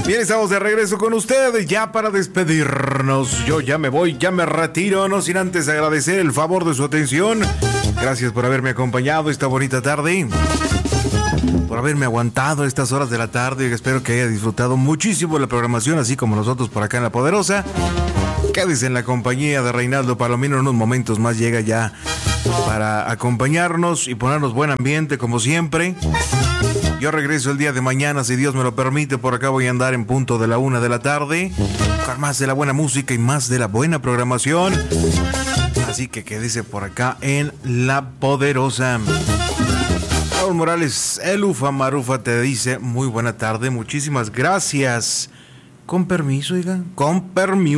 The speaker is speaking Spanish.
Bien, estamos de regreso con ustedes ya para despedirnos. Yo ya me voy, ya me retiro, no sin antes agradecer el favor de su atención. Gracias por haberme acompañado esta bonita tarde, por haberme aguantado estas horas de la tarde. Espero que haya disfrutado muchísimo de la programación, así como nosotros por acá en La Poderosa. Quédese en la compañía de Reinaldo Palomino. En unos momentos más llega ya para acompañarnos y ponernos buen ambiente como siempre. Yo regreso el día de mañana, si Dios me lo permite. Por acá voy a andar en punto de la 1 de la tarde, con más de la buena música y más de la buena programación. Así que quédese por acá en La Poderosa. Raúl Morales, el Ufa Marufa te dice muy buena tarde, muchísimas gracias. Con permiso, oiga, con permiso.